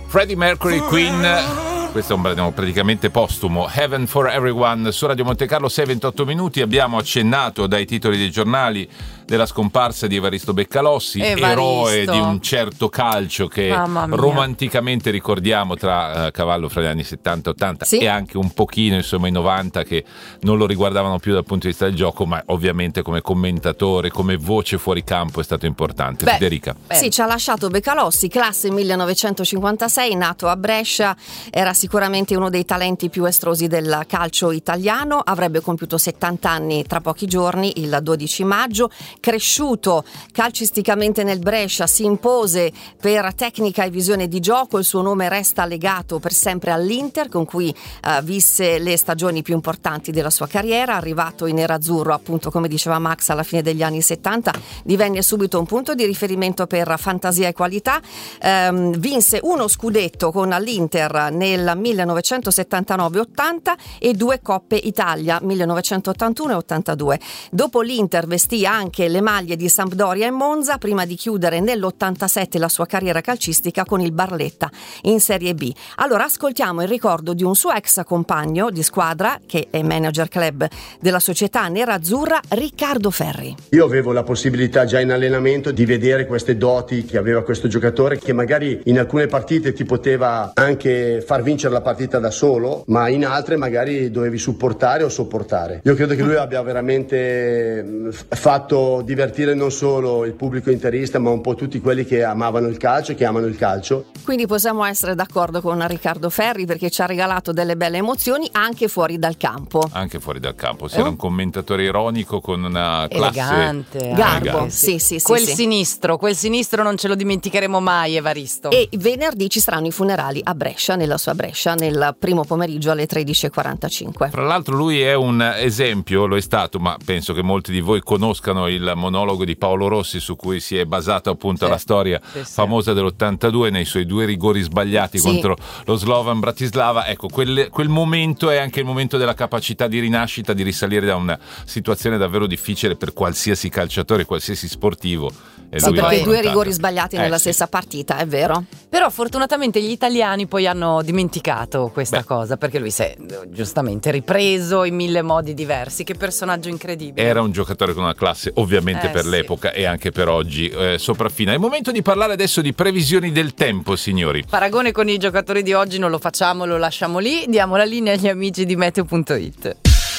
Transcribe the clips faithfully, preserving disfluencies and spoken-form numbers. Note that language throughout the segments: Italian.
Freddie Mercury, Queen. Questo è un brano praticamente postumo. Heaven for Everyone su Radio Monte Carlo, sei e ventotto minuti. Abbiamo accennato dai titoli dei giornali della scomparsa di Evaristo Beccalossi, Evaristo. eroe di un certo calcio che romanticamente ricordiamo tra uh, cavallo fra gli anni settanta ottanta, sì, e anche un pochino insomma i novanta, che non lo riguardavano più dal punto di vista del gioco, ma ovviamente come commentatore, come voce fuori campo è stato importante. Beh, Federica. Beh. Sì, ci ha lasciato Beccalossi, classe millenovecentocinquantasei, nato a Brescia, era sicuramente uno dei talenti più estrosi del calcio italiano, avrebbe compiuto settanta anni tra pochi giorni, il dodici maggio. Cresciuto calcisticamente nel Brescia, si impose per tecnica e visione di gioco, il suo nome resta legato per sempre all'Inter, con cui uh, visse le stagioni più importanti della sua carriera. Arrivato in nerazzurro, appunto come diceva Max, alla fine degli anni settanta, divenne subito un punto di riferimento per fantasia e qualità. Um, vinse uno scudetto con l'Inter nel millenovecentosettantanove ottanta e due Coppe Italia millenovecentottantuno e ottantadue. Dopo l'Inter vestì anche le maglie di Sampdoria e Monza, prima di chiudere nell'ottantasette la sua carriera calcistica con il Barletta in Serie B. Allora ascoltiamo il ricordo di un suo ex compagno di squadra, che è manager club della società nerazzurra, Riccardo Ferri. Io avevo la possibilità già in allenamento di vedere queste doti che aveva questo giocatore, che magari in alcune partite ti poteva anche far vincere la partita da solo, ma in altre magari dovevi supportare o sopportare. Io credo che lui abbia veramente fatto divertire non solo il pubblico interista, ma un po' tutti quelli che amavano il calcio e che amano il calcio. Quindi possiamo essere d'accordo con Riccardo Ferri, perché ci ha regalato delle belle emozioni anche fuori dal campo. Anche fuori dal campo, si era un commentatore ironico con una classe elegante, garbo, sì, sì, sì, quel sì. sinistro, quel sinistro non ce lo dimenticheremo mai, Evaristo. E venerdì ci saranno i funerali a Brescia, nella sua Brescia, nel primo pomeriggio alle tredici e quarantacinque. Tra l'altro lui è un esempio, lo è stato, ma penso che molti di voi conoscano il monologo di Paolo Rossi su cui si è basato appunto sì, la storia sì, famosa dell'ottantadue nei suoi due rigori sbagliati sì, contro lo Slovan Bratislava. Ecco, quel, quel momento è anche il momento della capacità di rinascita, di risalire da una situazione davvero difficile per qualsiasi calciatore, qualsiasi sportivo. E sì, lui perché due rigori sbagliati eh, nella sì. stessa partita, è vero. Però fortunatamente gli italiani poi hanno dimenticato questa Beh. cosa, perché lui si è giustamente ripreso in mille modi diversi. Che personaggio incredibile. Era un giocatore con una classe ovviamente eh, per sì. l'epoca e anche per oggi eh, sopraffina. È il momento di parlare adesso di previsioni del tempo, signori. Paragone con i giocatori di oggi non lo facciamo, lo lasciamo lì. Diamo la linea agli amici di meteo punto it.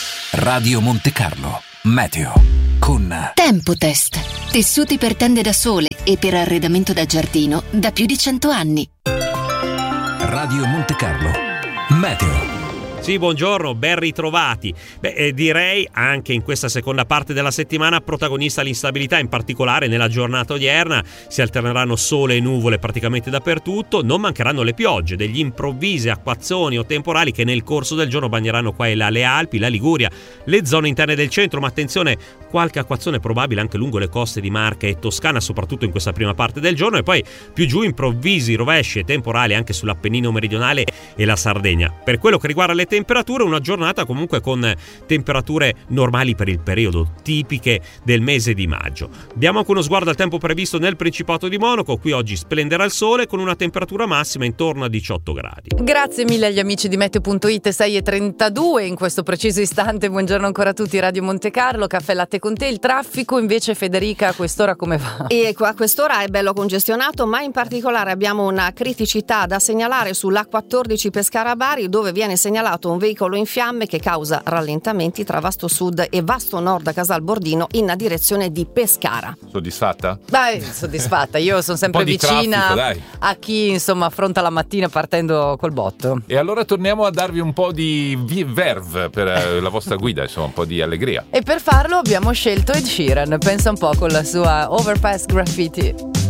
Radio Monte Carlo Meteo con Tempo Test. Tessuti per tende da sole e per arredamento da giardino da più di cento anni. Radio Monte Carlo Meteo. Sì, buongiorno, ben ritrovati. Beh, eh, direi anche in questa seconda parte della settimana protagonista l'instabilità, in particolare nella giornata odierna. Si alterneranno sole e nuvole praticamente dappertutto, non mancheranno le piogge, degli improvvise acquazzoni o temporali che nel corso del giorno bagneranno qua e là le Alpi, la Liguria, le zone interne del centro, ma attenzione, qualche acquazzone probabile anche lungo le coste di Marche e Toscana, soprattutto in questa prima parte del giorno, e poi più giù improvvisi rovesci e temporali anche sull'Appennino meridionale e la Sardegna. Per quello che riguarda le temperature, una giornata comunque con temperature normali per il periodo, tipiche del mese di maggio. Diamo anche uno sguardo al tempo previsto nel Principato di Monaco. Qui oggi splenderà il sole con una temperatura massima intorno a diciotto gradi. Grazie mille agli amici di meteo punto it. Sei e trentadue in questo preciso istante. Buongiorno ancora a tutti. Radio Monte Carlo, caffè latte con te. Il traffico invece, Federica, a quest'ora come va? E a quest'ora è bello congestionato, ma in particolare abbiamo una criticità da segnalare sull'A quattordici Pescara-Bari, dove viene segnalato un veicolo in fiamme che causa rallentamenti tra Vasto Sud e Vasto Nord Casal Bordino in direzione di Pescara. Soddisfatta? Beh, soddisfatta. Io sono sempre vicina traffico, a chi insomma affronta la mattina partendo col botto. E allora torniamo a darvi un po' di verve per la vostra guida, insomma un po' di allegria. E per farlo abbiamo scelto Ed Sheeran. Pensa un po' con la sua Overpass Graffiti.